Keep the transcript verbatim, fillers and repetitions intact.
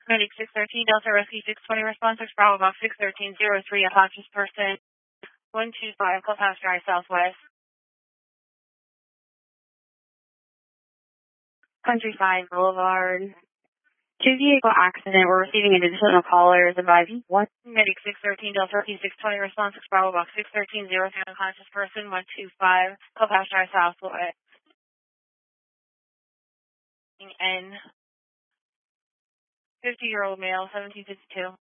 Medic six thirteen, Delta Rescue six twenty, response six Bravo Box six thirteen zero three, a conscious person, one two five, Clubhouse Drive Southwest. Countryside Boulevard. Two vehicle accident. We're receiving additional callers. Advising what? Medic six thirteen, Delta Rescue six twenty, response six Bravo Box six thirteen zero three, unconscious person, one two five, Clubhouse Drive Southwest. N. fifty-year-old male, seventeen fifty-two.